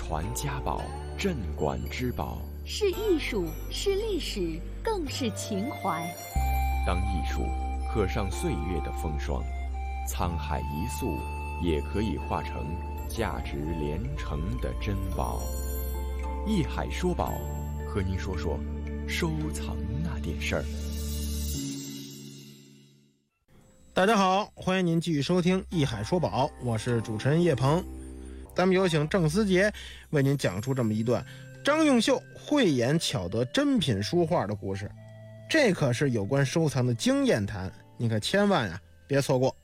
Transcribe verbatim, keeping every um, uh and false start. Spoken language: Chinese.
传家宝，镇馆之宝， 是艺术，是历史，更是情怀。 当艺术刻上岁月的风霜，沧海一粟也可以化成价值连城的珍宝。艺海说宝，和您说说收藏那点事儿。 大家好，欢迎您继续收听艺海说宝，我是主持人叶鹏。咱们有请郑思杰为您讲述这么一段张用秀慧眼巧得珍品书画的故事。这可是有关收藏的经验谈，你可千万啊别错过。